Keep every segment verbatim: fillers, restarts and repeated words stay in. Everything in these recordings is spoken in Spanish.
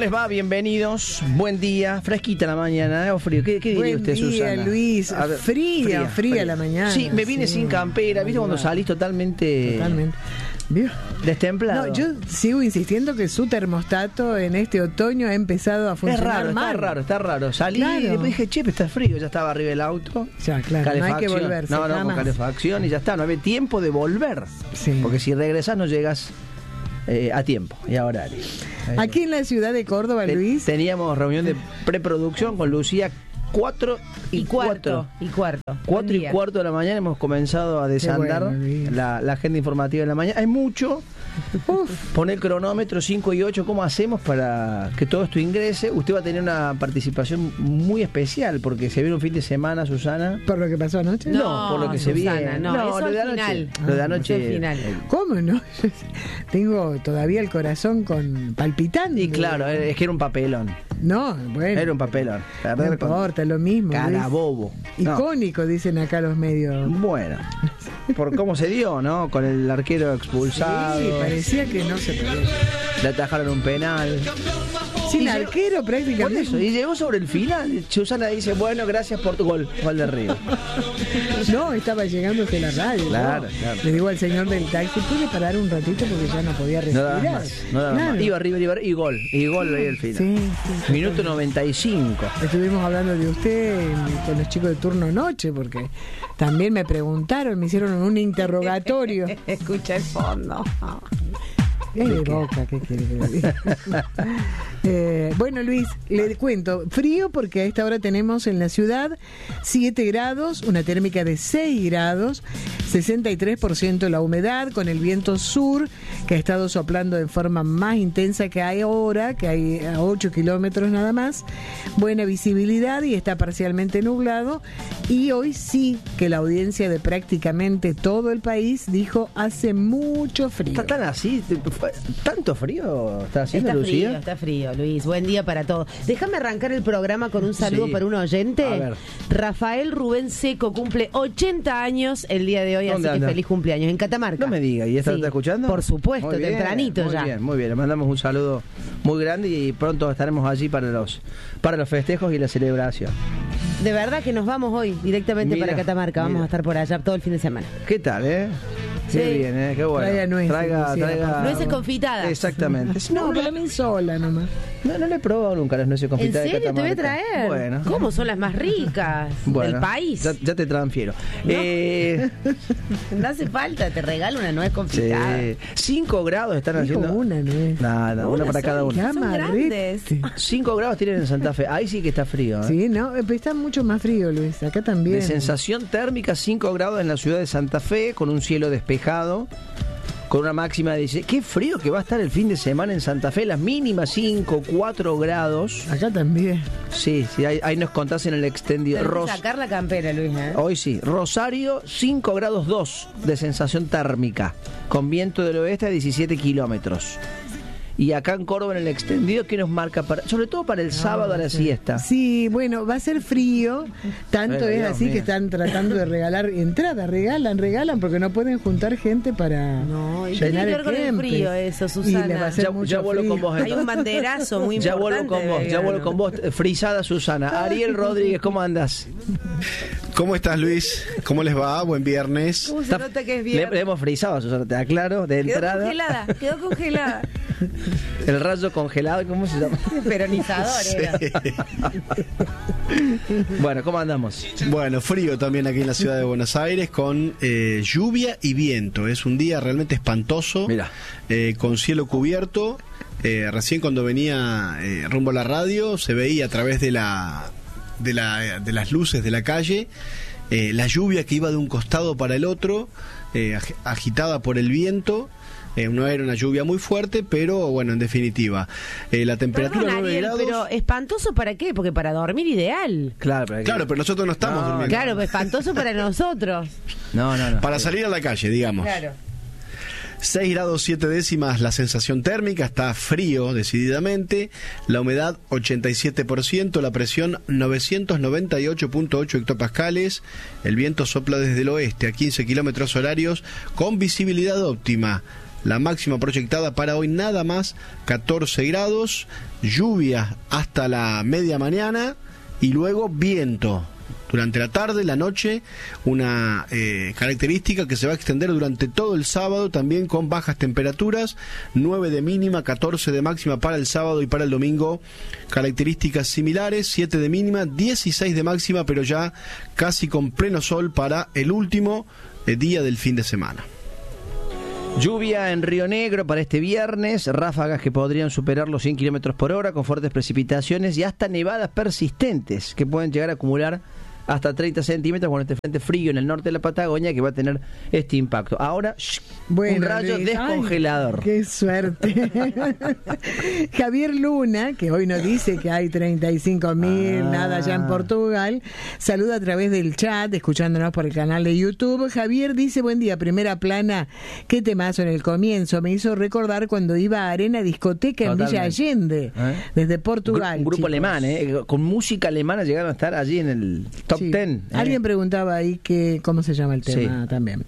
les va? Bienvenidos. Buen día. Fresquita la mañana, ¿eh? ¿O frío? ¿Qué, qué diría Buen usted, día, Susana? Luis. A ver, fría, fría, fría la mañana. Sí, me vine sí. sin campera. ¿Viste cuando salís totalmente... Totalmente. ¿Vio? Destemplado? No, yo sigo insistiendo que su termostato en este otoño ha empezado a Es funcionar raro, mal. está raro, está raro. Salí Claro. y después dije, che, está frío. Ya estaba arriba del auto. Ya, claro, no hay que Calefacción. volverse. No, no, jamás. con calefacción y ya está. No había tiempo de volver. Sí. Porque si regresas no llegas eh, a tiempo y a horario. Aquí en la ciudad de Córdoba, Te- Luis. Teníamos reunión de preproducción con Lucía. Cuatro y, Y cuarto, y cuarto. Cuatro Buen y día. cuarto de la mañana hemos comenzado a desandar bueno, Luis. la, la agenda informativa de la mañana. Hay mucho. Uf, poner el cronómetro cinco y ocho. ¿Cómo hacemos para que todo esto ingrese? Usted va a tener una participación muy especial porque se viene un fin de semana, Susana. ¿Por lo que pasó anoche? No, por lo que se Susana, viene. no, eso lo al de anoche. final. Lo de Ah, anoche. eso al final. eh, ¿Cómo no? Tengo todavía el corazón con palpitando. Y claro, es que era un papelón. No, bueno. Era un papelón. No Perder con importa, lo mismo. cara Luis. bobo. No. Icónico, dicen acá los medios. Bueno, por cómo se dio, ¿no? Con el arquero expulsado. Sí, parecía que no se podía. Le atajaron un penal. Sin Y arquero Por prácticamente. eso, y llegó sobre el final. Susana dice, bueno, gracias por tu gol, gol de Río. No, estaba llegando de la radio. Claro, ¿no? claro. Le digo al señor del taxi, ¿puede parar un ratito? Porque ya no podía No respirar. daba más, no daba Claro. más. Iba River, iba y gol, y gol ahí al final. Sí, sí. Minuto noventa y cinco. Estuvimos hablando de usted en- con los chicos de turno noche, porque también me preguntaron, me hicieron un interrogatorio. Escucha el fondo. Es de Boca, ¿qué quiere que le diga? Eh, bueno, Luis, le cuento, frío porque a esta hora tenemos en la ciudad siete grados, una térmica de seis grados, sesenta y tres por ciento la humedad, con el viento sur que ha estado soplando de forma más intensa que hay ahora, que hay a ocho kilómetros nada más, buena visibilidad y está parcialmente nublado, y hoy sí que la audiencia de prácticamente todo el país dijo hace mucho frío. ¿Está tan así? ¿Tanto frío está haciendo, Está Lucía? frío, está frío, Luis. Buen día para todos. Déjame arrancar el programa con un saludo Sí. para un oyente. A ver. Rafael Rubén Seco cumple ochenta años el día de hoy, así ¿Dónde que anda? feliz cumpleaños. En Catamarca. No me diga, ¿y esta Sí, lo está escuchando? Por supuesto, Muy bien, tempranito muy ya. bien, muy bien. Le mandamos un saludo muy grande y pronto estaremos allí para los para los festejos y la celebración. De verdad que nos vamos hoy directamente Mira, para Catamarca. Vamos mira. a estar por allá todo el fin de semana. ¿Qué tal, eh? Qué Sí. bien, eh, qué bueno. Traiga nueces, traiga, Lucía, traiga... por favor. Nueces confitadas. Exactamente. No, para mí sola nomás. No, no le he probado nunca las nueces ¿En confitadas de serio te voy a Catamarca. traer? Bueno. ¿Cómo son las más ricas Bueno, del país? Ya, ya te transfiero. No. Eh, No hace falta, te regalo una nuez sí. confitada. Cinco grados están Dijo haciendo. una, ¿no es? Nada, una, Una para cada sola. uno. Son Amarrete. grandes. Cinco grados tienen en Santa Fe. Ahí sí que está frío. ¿eh? Sí, no, eh, pero está mucho más frío, Luis. Acá también. De sensación térmica, cinco grados en la ciudad de Santa Fe, con un cielo despejado, con una máxima de dieciséis. Qué frío que va a estar el fin de semana en Santa Fe, las mínimas cinco, cuatro grados. Acá también. Sí, sí, ahí, ahí nos contás en el extendido. Tenés que Ros- sacar la campera, Luis. ¿eh? Hoy sí, Rosario, cinco grados dos de sensación térmica, con viento del oeste a diecisiete kilómetros. Y acá en Córdoba, en el extendido, ¿qué nos marca? Para, sobre todo para el sábado a la siesta. Sí, bueno, va a ser frío. Tanto Bueno, es Dios así mío. que están tratando de regalar entradas. Regalan, regalan, porque no pueden juntar gente para No, ¿y qué llenar tiene que ver con el Kempes. frío eso, Y Susana? les va a hacer Ya- mucho ya vuelo frío. con vos, Hay un banderazo muy Ya importante. vuelvo con vos, de ya vuelvo verano. con vos, frisada Susana. Ariel Rodríguez, ¿cómo andas? ¿Cómo estás, Luis? ¿Cómo les va? Buen viernes. ¿Cómo se nota que es Le, viernes? le hemos frisado, Susana, te aclaro, de Quedó entrada. congelada, quedó congelada. El rayo congelado, ¿cómo se llama? Peronizador era. Bueno, ¿cómo andamos? Bueno, frío también aquí en la ciudad de Buenos Aires, con eh, lluvia y viento. Es un día realmente espantoso, Mirá. eh, con cielo cubierto. Eh, recién cuando venía eh, rumbo a la radio, se veía a través de la de, la, de las luces de la calle eh, la lluvia que iba de un costado para el otro, eh, ag- agitada por el viento. Eh, no era una lluvia muy fuerte, pero bueno, en definitiva, eh, la temperatura Perdón, nueve Ariel, grados. pero espantoso para qué? Porque para dormir ideal. Claro, pero, Claro, pero nosotros no estamos No, durmiendo. Claro, pues espantoso para nosotros. No, no, no. Para salir a la calle, digamos. Claro. seis grados siete décimas la sensación térmica, está frío decididamente, la humedad ochenta y siete por ciento, la presión novecientos noventa y ocho punto ocho hectopascales, el viento sopla desde el oeste a quince kilómetros horarios con visibilidad óptima, La máxima proyectada para hoy nada más catorce grados, lluvia hasta la media mañana y luego viento. Durante la tarde, la noche, una eh, característica que se va a extender durante todo el sábado, también con bajas temperaturas, nueve de mínima, catorce de máxima para el sábado y para el domingo, características similares, siete de mínima, dieciséis de máxima, pero ya casi con pleno sol para el último eh, día del fin de semana. Lluvia en Río Negro para este viernes, ráfagas que podrían superar los cien kilómetros por hora con fuertes precipitaciones y hasta nevadas persistentes que pueden llegar a acumular hasta treinta centímetros con este frente frío en el norte de la Patagonia que va a tener este impacto. Ahora, shh, bueno, un rayo Luis, descongelador. Ay, ¡qué suerte! Javier Luna, que hoy nos dice que hay treinta y cinco mil, ah. nada allá en Portugal, saluda a través del chat, escuchándonos por el canal de YouTube. Javier dice, buen día, primera plana, qué temazo en el comienzo, me hizo recordar cuando iba a Arena Discoteca en Villa Allende, ¿eh? Desde Portugal. Un grupo chicos. alemán, ¿eh? Con música alemana llegaron a estar allí en el top sí. ten. ¿eh? Alguien preguntaba ahí que cómo se llama el tema sí. también.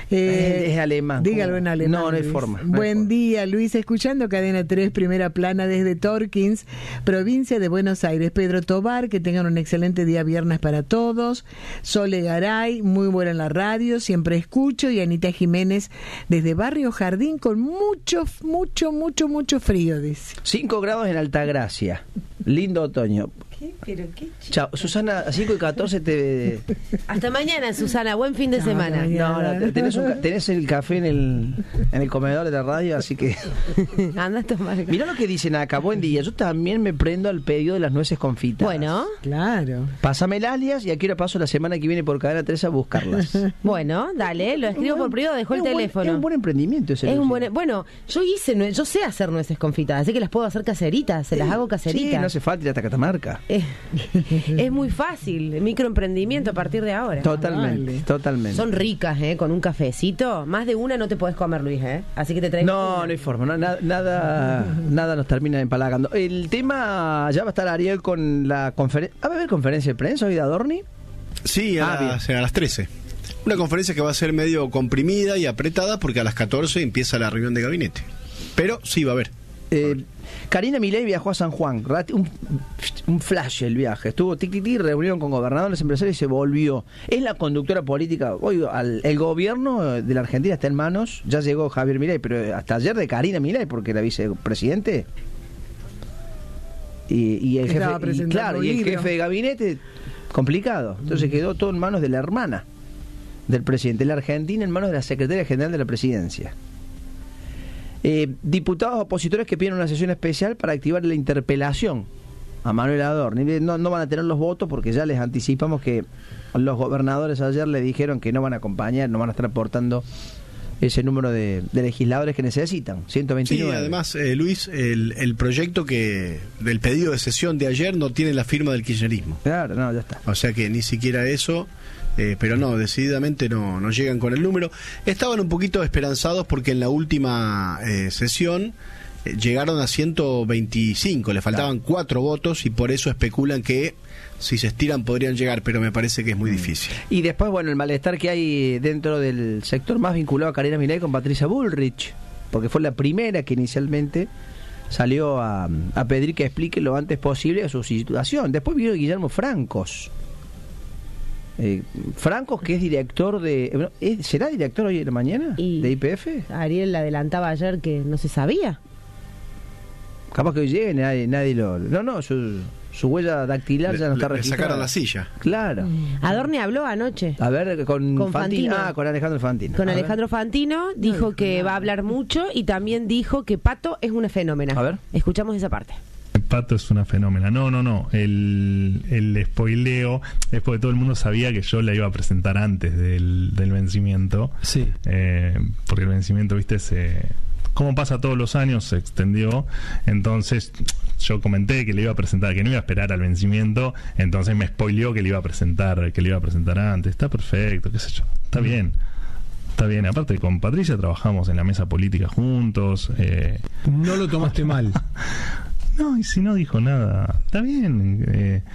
Eh, es, es alemán. Dígalo en alemán. No, no hay Luis. forma. No Buen hay forma. día, Luis. Escuchando Cadena tres, primera plana desde Torkins, provincia de Buenos Aires. Pedro Tobar, que tengan un excelente día viernes para todos. Sole Garay, muy buena en la radio, siempre escucho. Y Anita Jiménez, desde Barrio Jardín, con mucho, mucho, mucho, mucho frío, dice. cinco grados en Altagracia. Lindo otoño. ¿Qué? ¿Pero qué? Chao, Susana, a cinco y catorce te... Hasta mañana, Susana, buen fin de Chao, semana. No, no, tenés, un, tenés el café en el, en el comedor de la radio, así que... Anda a tomar. Mirá lo que dicen acá, buen día, yo también me prendo al pedido de las nueces confitadas. Bueno. Claro. Pásame el alias y aquí ahora paso la semana que viene por Cadena tres a buscarlas. Bueno, dale, lo escribo por privado, dejó el teléfono. Es un buen emprendimiento ese. Es un buen, bueno, yo hice, yo sé hacer nueces confitadas, así que las puedo hacer caseritas, se las hago caseritas. Sí, no hace falta ir hasta Catamarca. Eh, es muy fácil, microemprendimiento a partir de ahora. Totalmente, vale. totalmente. Son ricas, ¿eh? Con un cafecito. Más de una no te podés comer, Luis, ¿eh? Así que te traigo. No, una. no hay forma, no, nada, nada, nada nos termina empalagando. El tema, ya va a estar Ariel con la conferencia. ¿Va a haber conferencia de prensa hoy de Adorni? Sí, a, ah, las, a las trece. Una conferencia que va a ser medio comprimida y apretada porque a las catorce empieza la reunión de gabinete. Pero sí va a haber. Eh, Karina Milei viajó a San Juan, un, un flash el viaje, estuvo tic tic tic, reunión con gobernadores, empresarios y se volvió. Es la conductora política, hoy al, el gobierno de la Argentina está en manos, ya llegó Javier Milei, pero hasta ayer de Karina Milei, porque era vicepresidente. Y, y el jefe, y, claro, y el jefe de gabinete, complicado. Entonces quedó todo en manos de la hermana del presidente, la Argentina en manos de la secretaria general de la presidencia. Eh, diputados opositores que piden una sesión especial para activar la interpelación a Manuel Adorni. No, no van a tener los votos porque ya les anticipamos que los gobernadores ayer le dijeron que no van a acompañar, no van a estar aportando ese número de, de legisladores que necesitan, ciento veintinueve. Sí, además, eh, Luis, el, el proyecto que del pedido de sesión de ayer no tiene la firma del kirchnerismo. Claro, no, ya está. O sea que ni siquiera eso... Eh, pero no, decididamente no, no llegan con el número. Estaban un poquito esperanzados porque en la última eh, sesión eh, llegaron a ciento veinticinco, le faltaban claro. cuatro votos y por eso especulan que si se estiran podrían llegar, pero me parece que es muy mm. difícil. Y después, bueno, el malestar que hay dentro del sector más vinculado a Karina Milei con Patricia Bullrich, porque fue la primera que inicialmente salió a, a pedir que explique lo antes posible su situación. Después vino Guillermo Francos. Eh, Francos, que es director de... ¿Será director hoy en la mañana? Y ¿de I P F? Ariel adelantaba ayer que no se sabía. Capaz que hoy llegue, nadie, nadie lo... No, no, su, su huella dactilar le, ya no está le, registrada. Le sacaron la silla. Claro. Adorni habló anoche. A ver, con, con Fantino. Fantino. Ah, con Alejandro Fantino. Con a Alejandro ver. Fantino dijo no, que no. va a hablar mucho y también dijo que Pato es una fenómena. A ver. Escuchamos esa parte. Pato es una fenómena. No, no, no. El, el spoileo es porque todo el mundo sabía que yo la iba a presentar antes del, del vencimiento. Sí. Eh, porque el vencimiento, viste, se... como pasa todos los años, se extendió. Entonces yo comenté que le iba a presentar, que no iba a esperar al vencimiento. Entonces me spoileó que le iba a presentar, que le iba a presentar antes. Está perfecto, qué sé yo. Está mm. bien. Está bien, aparte con Patricia trabajamos en la mesa política juntos. Eh... No lo tomaste mal. No, y si no dijo nada, está bien. Eh,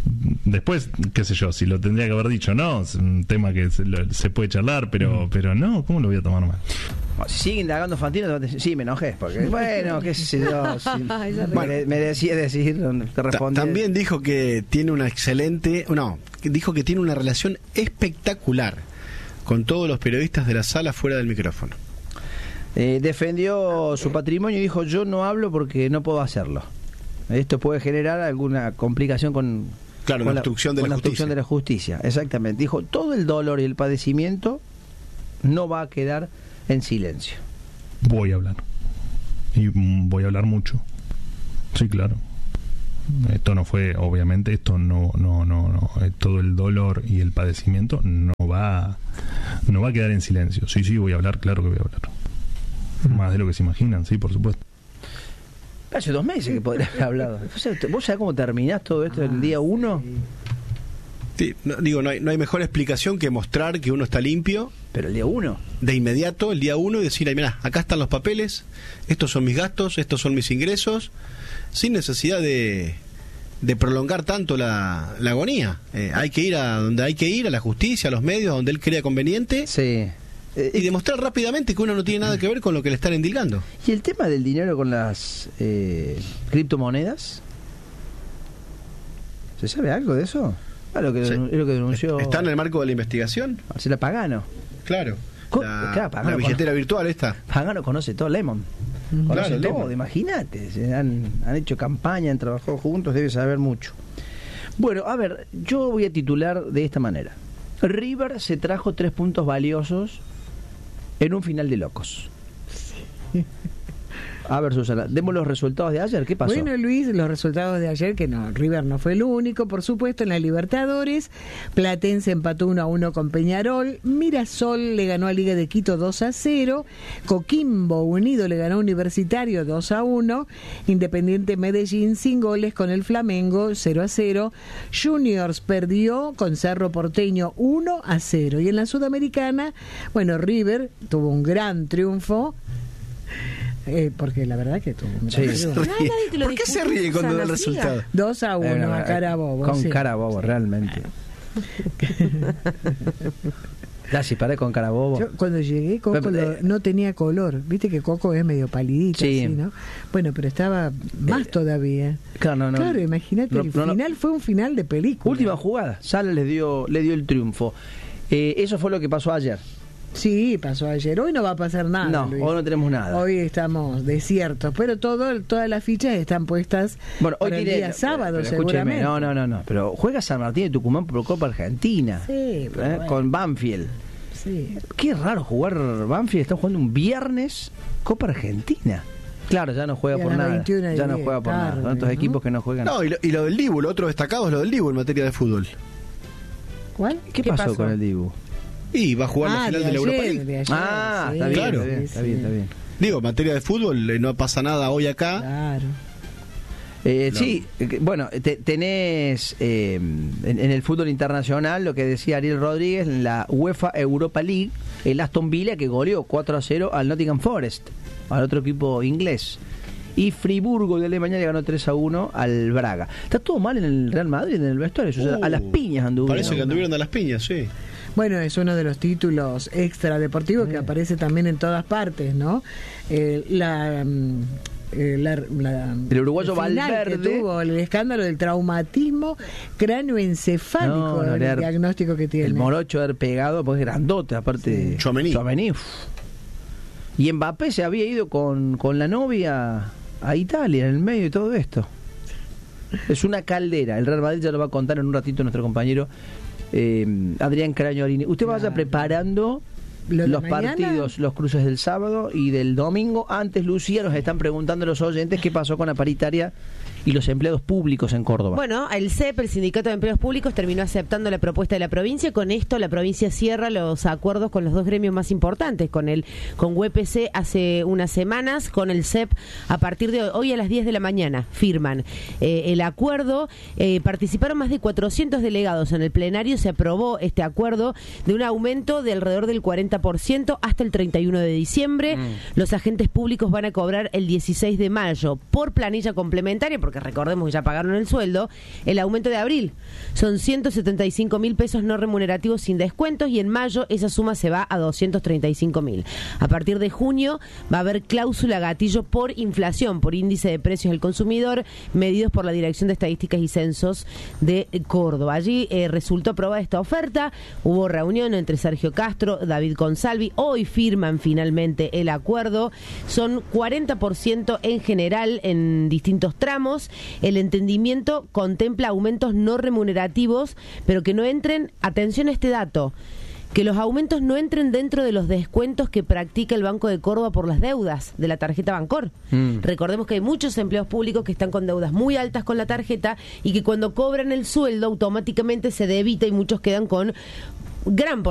Después, qué sé yo, si lo tendría que haber dicho, no, es un tema que se, lo, se puede charlar, pero, pero no, ¿cómo lo voy a tomar mal? Si sigue indagando Fantino, te va a decir, sí, me enojé, porque, bueno, qué sé yo, si, me, me decía decir, te respondí. También dijo que tiene una excelente, no, dijo que tiene una relación espectacular con todos los periodistas de la sala fuera del micrófono. Eh, defendió su patrimonio y dijo, yo no hablo porque no puedo hacerlo. Esto puede generar alguna complicación con, claro, con la obstrucción de la, la justicia. obstrucción de la justicia. Exactamente. Dijo, todo el dolor y el padecimiento no va a quedar en silencio. Voy a hablar. Y mm, voy a hablar mucho. Sí, claro. Esto no fue, obviamente, esto no, no, no, no. Eh, todo el dolor y el padecimiento no va, no va a quedar en silencio. Sí, sí, voy a hablar, claro que voy a hablar. Más de lo que se imaginan, sí, por supuesto. Hace dos meses que podría haber hablado. ¿Vos sabés cómo terminás todo esto el día uno? Sí, no, digo, no hay, no hay mejor explicación que mostrar que uno está limpio. Pero el día uno. De inmediato, el día uno, y decir, ay, mirá, acá están los papeles, estos son mis gastos, estos son mis ingresos, sin necesidad de, de prolongar tanto la, la agonía. Eh, hay que ir a donde hay que ir, a la justicia, a los medios, a donde él crea conveniente. Sí. Y demostrar rápidamente que uno no tiene nada que ver con lo que le están endilgando. ¿Y el tema del dinero con las eh, criptomonedas? ¿Se sabe algo de eso? Ah, lo que, Sí. es lo que denunció... ¿Está en el marco de la investigación? Marcela Pagano. Claro. Co- La, claro, Pagano la billetera cono- virtual esta. Pagano conoce todo Lemon. Conoce Claro, todo, Lemon. imagínate. Se Han, han hecho campaña, han trabajado juntos, debe saber mucho. Bueno, a ver, yo voy a titular de esta manera. River se trajo tres puntos valiosos en un final de locos. A ver, Susana, demos los resultados de ayer. ¿Qué pasó? Bueno, Luis, los resultados de ayer, que no, River no fue el único, por supuesto, en la Libertadores. Platense empató uno a uno con Peñarol. Mirasol le ganó a Liga de Quito dos a cero. Coquimbo Unido le ganó a Universitario dos a uno. Independiente Medellín sin goles con el Flamengo cero a cero. Juniors perdió con Cerro Porteño uno a cero. Y en la Sudamericana, bueno, River tuvo un gran triunfo. Eh, porque la verdad que tuvo un Sí. gran Se triunfo. ríe. nadie te lo ¿Por qué se discute, ríe cuando da el Susana, siga. resultado? dos a uno Eh, a Carabobo. Con sí. Carabobo, realmente. Ya, si paré con Carabobo. Yo cuando llegué, Coco Pero, lo- eh, no tenía color. Viste que Coco es medio palidito, Sí. así, ¿no? Bueno, pero estaba más Eh, todavía. Claro, no, no. Claro, imagínate, No, el no, no. final fue un final de película. Última jugada. Sala le dio, le dio el triunfo. Eh, eso fue lo que pasó ayer. Sí, pasó ayer. Hoy no va a pasar nada. No, Luis. hoy no tenemos nada. Hoy estamos desiertos, pero todo, todas las fichas están puestas Bueno, hoy para el tiene, día sábado, pero escúcheme, seguramente. no, no, no, no. Pero juega San Martín de Tucumán por Copa Argentina. Sí, pero ¿eh? bueno. Con Banfield. Sí. Qué raro jugar Banfield. Están jugando un viernes Copa Argentina. Claro, ya no juega Y a por las nada. veintiuna y Ya no diez, juega por nada. tarde, Son estos ¿no? equipos que no juegan. No, y lo, y lo del Dibu, lo otro destacado es lo del Dibu en materia de fútbol. ¿Cuál? ¿Qué, pasó, con el Dibu? Y va a jugar la Ah, final de de la Europa ayer, League. de ayer, Ah, sí, está bien, Claro. está bien, está bien, está bien. Digo, en materia de fútbol eh, no pasa nada hoy acá. Claro. Eh, No. Sí, eh, bueno, te- tenés eh, en, en el fútbol internacional lo que decía Ariel Rodríguez, en la UEFA Europa League, el Aston Villa que goleó cuatro a cero al Nottingham Forest, al otro equipo inglés. Y Friburgo de Alemania le ganó tres a uno al Braga. Está todo mal en el Real Madrid, en el vestuario. O sea, Uh, a las piñas anduvieron. Parece que anduvieron a las piñas, sí. Bueno, es uno de los títulos extradeportivos que aparece también en todas partes, ¿no? Eh, la, mm, eh, la, la- El uruguayo final Valverde. que tuvo el escándalo del traumatismo cráneoencefálico, No, no, el le har- diagnóstico que tiene. El morocho haber pegado, pues grandote, aparte. Sí. Tchouaméni. Tchouaméni, uf. Y Mbappé se había ido con, con la novia a Italia en el medio de todo esto. Es una caldera. El Real Madrid ya lo va a contar en un ratito nuestro compañero eh, Adrián Crañolini. Usted vaya Claro. preparando Lo de los mañana. partidos, los cruces del sábado y del domingo. Antes, Lucía, nos están preguntando los oyentes qué pasó con la paritaria y los empleados públicos en Córdoba. Bueno, el C E P, el Sindicato de Empleos Públicos, terminó aceptando la propuesta de la provincia. Con esto, la provincia cierra los acuerdos con los dos gremios más importantes, con el con U E P C hace unas semanas, con el C E P a partir de hoy, hoy a las diez de la mañana, firman eh, el acuerdo. Eh, participaron más de cuatrocientos delegados en el plenario, se aprobó este acuerdo de un aumento de alrededor del cuarenta cincuenta por ciento hasta el treinta y uno de diciembre. Mm. Los agentes públicos van a cobrar el dieciséis de mayo por planilla complementaria, porque recordemos que ya pagaron el sueldo, el aumento de abril. Son ciento setenta y cinco mil pesos no remunerativos sin descuentos, y en mayo esa suma se va a doscientos treinta y cinco mil. A partir de junio va a haber cláusula gatillo por inflación, por índice de precios del consumidor, medidos por la Dirección de Estadísticas y Censos de Córdoba. Allí eh, resultó aprobada esta oferta, hubo reunión entre Sergio Castro, David Consalvi, hoy firman finalmente el acuerdo, son cuarenta por ciento en general en distintos tramos. El entendimiento contempla aumentos no remunerativos, pero que no entren, atención a este dato, que los aumentos no entren dentro de los descuentos que practica el Banco de Córdoba por las deudas de la tarjeta Bancor. Mm. Recordemos que hay muchos empleados públicos que están con deudas muy altas con la tarjeta y que cuando cobran el sueldo automáticamente se debita y muchos quedan con gran